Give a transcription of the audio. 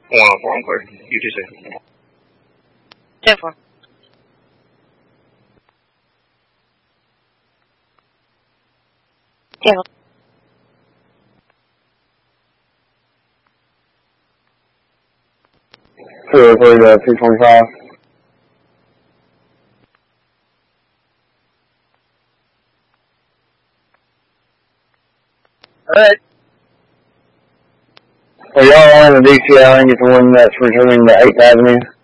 104, I'm clear. UTC. 10-4. Yeah. 203 to 225. Alright. So y'all on the DCI, I think it's the one that's returning to 8th Avenue.